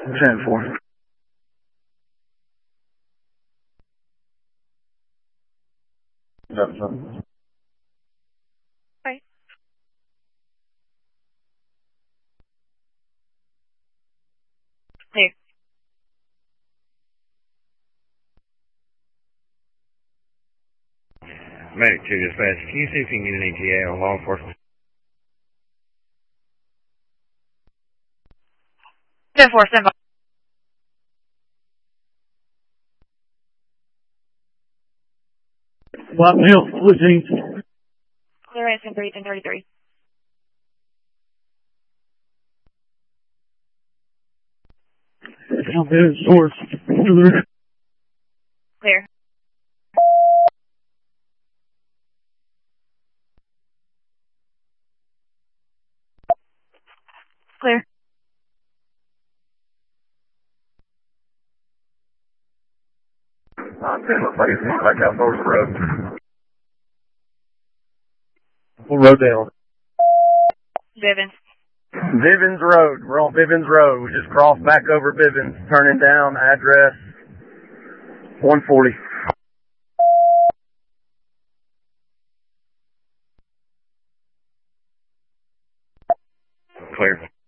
10-4. Hi. Clear. Medic 2 dispatch. Can you see if you can get an ETA on law enforcement? 10-4, stand by. Black Hill, 14. Clear right, 10-3, 10-33. Down there, source. Clear. Clear. I'm saying looks like it's back out North Road. Full road down. Bivens. Bivens Road. We're on Bivens Road. We just crossed back over Bivens, turning down address 140. Clear.